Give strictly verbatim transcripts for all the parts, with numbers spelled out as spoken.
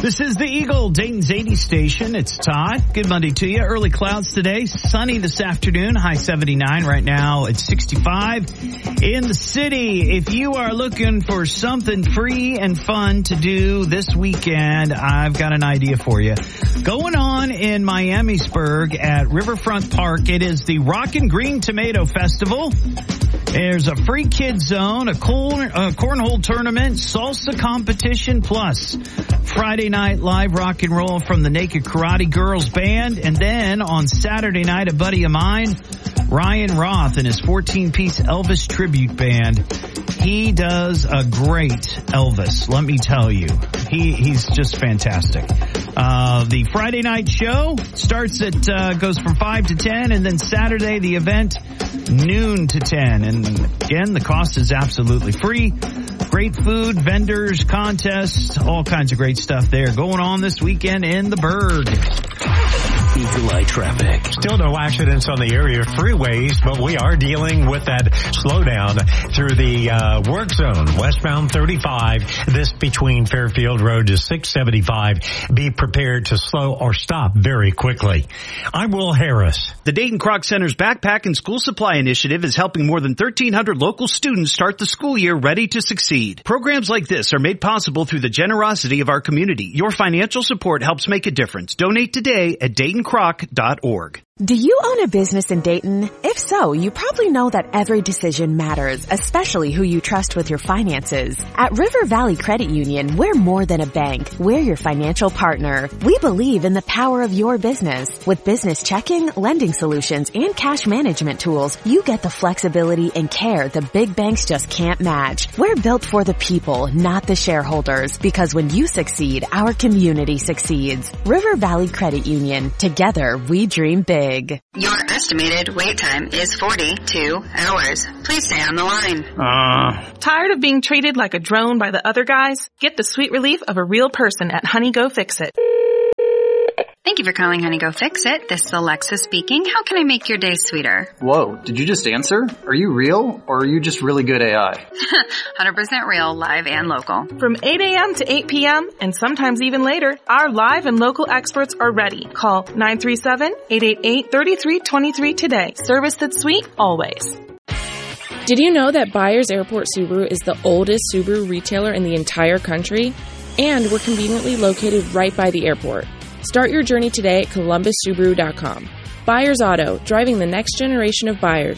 This is the Eagle, Dayton's eighty station. It's Todd. Good Monday to you. Early clouds today. Sunny this afternoon. High seventy-nine. Right now it's sixty-five in the city. If you are looking for something free and fun to do this weekend, I've got an idea for you. Going on in Miamisburg at Riverfront Park, it is the Rockin' Green Tomato Festival. There's a free kids zone, a corn, a cornhole tournament, salsa competition, plus Friday night live rock and roll from the Naked Karate Girls Band. And then on Saturday night, a buddy of mine, Ryan Roth, and his fourteen-piece Elvis tribute band. He does a great Elvis, let me tell you. He He's just fantastic. Uh, the Friday night show starts at, uh, goes from five to ten, and then Saturday, the event, noon to ten. And again, the cost is absolutely free. Great food, vendors, contests, all kinds of great stuff there going on this weekend in the Berg. Eagle Eye traffic. Still no accidents on the area freeways, but we are dealing with that slowdown through the uh, work zone. Westbound thirty-five, this between Fairfield Road to six seventy-five. Be prepared to slow or stop very quickly. I'm Will Harris. The Dayton Kroc Center's Backpack and School Supply Initiative is helping more than thirteen hundred local students start the school year ready to succeed. Programs like this are made possible through the generosity of our community. Your financial support helps make a difference. Donate today at Dayton Kroc dot org. Do you own a business in Dayton? If so, you probably know that every decision matters, especially who you trust with your finances. At River Valley Credit Union, we're more than a bank. We're your financial partner. We believe in the power of your business. With business checking, lending solutions, and cash management tools, you get the flexibility and care the big banks just can't match. We're built for the people, not the shareholders, because when you succeed, our community succeeds. River Valley Credit Union. Together, we dream big. Your estimated wait time is forty-two hours. Please stay on the line. Uh. Tired of being treated like a drone by the other guys? Get the sweet relief of a real person at Honey Go Fix It. Thank you for calling Honey Go Fix It. This is Alexa speaking. How can I make your day sweeter? Whoa, did you just answer? Are you real, or are you just really good A I? one hundred percent real, live and local. From eight a.m. to eight p.m., and sometimes even later, our live and local experts are ready. Call nine three seven, eight eight eight, three three two three today. Service that's sweet, always. Did you know that Byers Airport Subaru is the oldest Subaru retailer in the entire country? And we're conveniently located right by the airport. Start your journey today at Columbus Subaru dot com. Byers Auto, driving the next generation of buyers.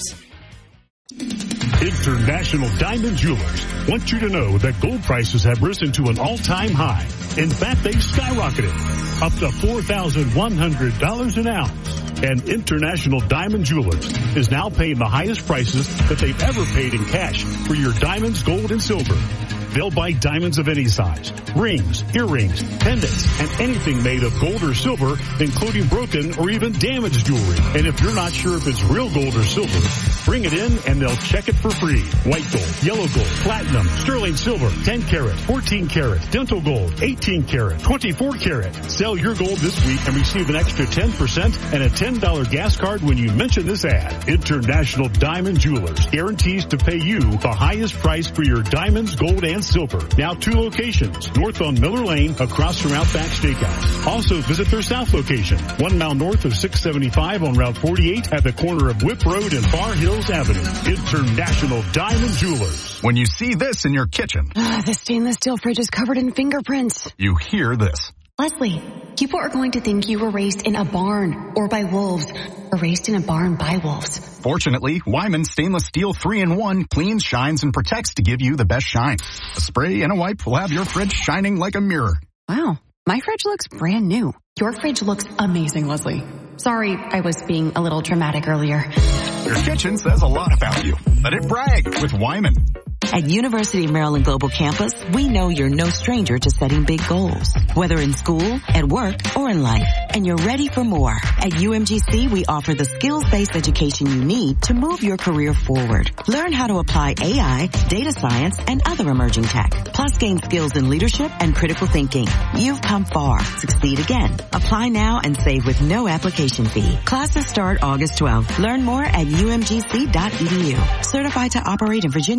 International Diamond Jewelers want you to know that gold prices have risen to an all-time high. In fact, they've skyrocketed up to four thousand one hundred dollars an ounce. And International Diamond Jewelers is now paying the highest prices that they've ever paid in cash for your diamonds, gold, and silver. They'll buy diamonds of any size, rings, earrings, pendants, and anything made of gold or silver, including broken or even damaged jewelry. And if you're not sure if it's real gold or silver, bring it in and they'll check it for free. White gold, yellow gold, platinum, sterling silver, ten karat, fourteen karat, dental gold, eighteen karat, twenty-four karat. Sell your gold this week and receive an extra ten percent and a ten dollars gas card when you mention this ad. International Diamond Jewelers guarantees to pay you the highest price for your diamonds, gold, and silver. Now two locations, north on Miller Lane, across from Outback Steakhouse. Also visit their south location, one mile north of six seventy-five on Route forty-eight at the corner of Whip Road and Far Hills Avenue. International Diamond Jewelers. When you see this in your kitchen. Uh, the stainless steel fridge is covered in fingerprints. You hear this. Leslie, people are going to think you were raised in a barn or by wolves or raised in a barn by wolves. Fortunately, Wyman Stainless Steel three in one cleans, shines, and protects to give you the best shine. A spray and a wipe will have your fridge shining like a mirror. Wow, my fridge looks brand new. Your fridge looks amazing, Leslie. Sorry, I was being a little dramatic earlier. Your kitchen says a lot about you. Let it brag with Wyman. At University of Maryland Global Campus, we know you're no stranger to setting big goals, whether in school, at work, or in life, and you're ready for more. At U M G C, we offer the skills-based education you need to move your career forward. Learn how to apply A I, data science, and other emerging tech, plus gain skills in leadership and critical thinking. You've come far. Succeed again. Apply now and save with no application fee. Classes start August twelfth. Learn more at U M G C dot E D U. Certified to operate in Virginia by Chevy.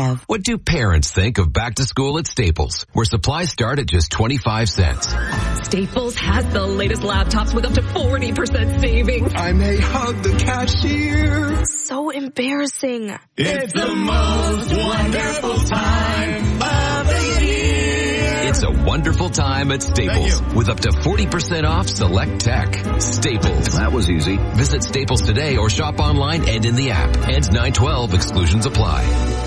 Bev. What do parents think of back to school at Staples, where supplies start at just twenty-five cents? Staples has the latest laptops with up to forty percent savings. I may hug the cashier. So embarrassing. It's the most wonderful time of the year. It's a wonderful time at Staples with up to forty percent off select tech. Staples. That was easy. Visit Staples today or shop online and in the app. And nine twelve exclusions apply.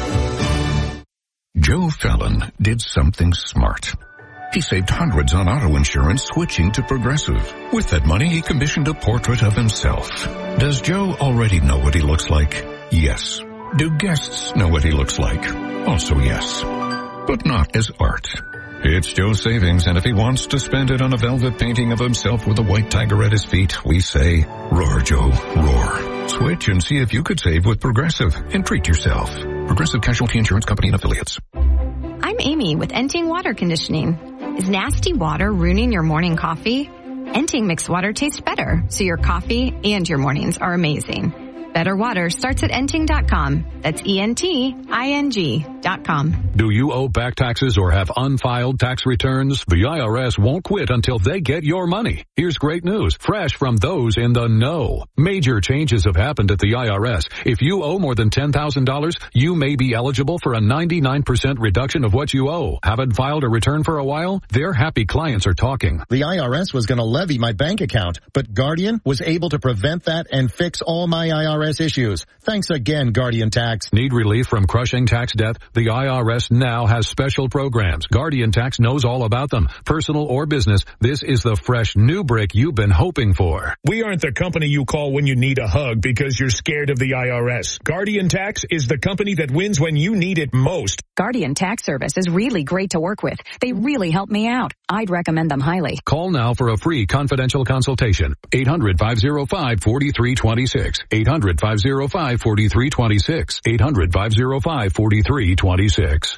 Joe Fallon did something smart. He saved hundreds on auto insurance switching to Progressive. With that money, he commissioned a portrait of himself. Does Joe already know what he looks like? Yes. Do guests know what he looks like? Also yes. But not as art. It's Joe's savings, and if he wants to spend it on a velvet painting of himself with a white tiger at his feet, we say, roar, Joe, roar. Switch and see if you could save with Progressive and treat yourself. Progressive Casualty Insurance Company and Affiliates. I'm Amy with Enting Water Conditioning. Is nasty water ruining your morning coffee? Enting mixed water tastes better, so your coffee and your mornings are amazing. Better water starts at enting dot com. That's E N T I N G dot com. Do you owe back taxes or have unfiled tax returns? The I R S won't quit until they get your money. Here's great news, fresh from those in the know. Major changes have happened at the I R S. If you owe more than ten thousand dollars, you may be eligible for a ninety-nine percent reduction of what you owe. Haven't filed a return for a while? Their happy clients are talking. The I R S was going to levy my bank account, but Guardian was able to prevent that and fix all my I R S issues. Thanks again, Guardian Tax. Need relief from crushing tax debt? The I R S now has special programs. Guardian Tax knows all about them. Personal or business, this is the fresh new brick you've been hoping for. We aren't the company you call when you need a hug because you're scared of the I R S. Guardian Tax is the company that wins when you need it most. Guardian Tax Service is really great to work with. They really help me out. I'd recommend them highly. Call now for a free confidential consultation. eight hundred, five oh five, four three two six. eight hundred, five oh five, four three two six. eight hundred, five oh five, four three two six.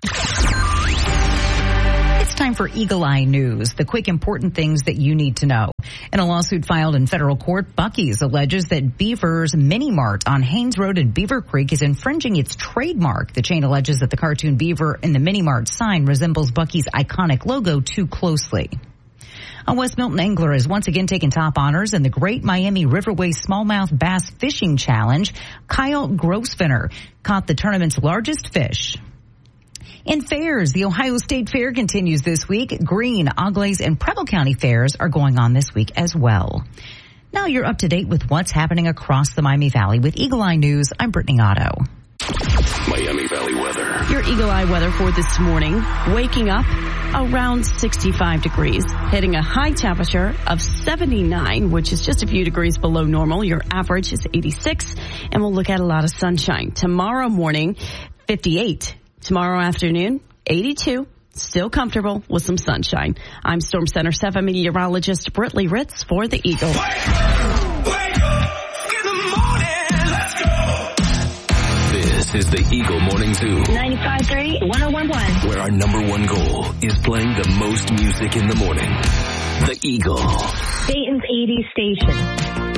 It's time for Eagle Eye News, the quick important things that you need to know. In a lawsuit filed in federal court, Buc-ee's alleges that Beaver's Mini Mart on Haynes Road in Beaver Creek is infringing its trademark. The chain alleges that the cartoon beaver in the Mini Mart sign resembles Buc-ee's iconic logo too closely. A West Milton angler has once again taken top honors in the Great Miami Riverway Smallmouth Bass Fishing Challenge. Kyle Grosvenor caught the tournament's largest fish. In fairs, the Ohio State Fair continues this week. Greene, Auglaize, and Preble County fairs are going on this week as well. Now you're up to date with what's happening across the Miami Valley. With Eagle Eye News, I'm Brittany Otto. Miami Valley weather. Your Eagle Eye weather for this morning. Waking up around sixty-five degrees, hitting a high temperature of seventy-nine, which is just a few degrees below normal. Your average is eighty-six, and we'll look at a lot of sunshine. Tomorrow morning, fifty-eight. Tomorrow afternoon, eighty-two. Still comfortable with some sunshine. I'm Storm Center seven meteorologist Britley Ritz for the Eagle. Wake up, wake up in the morning, let's go. This is the Eagle Morning Zoo. ninety-five point three, one oh one point one. Where our number one goal is playing the most music in the morning. The Eagle. Dayton's eighties station.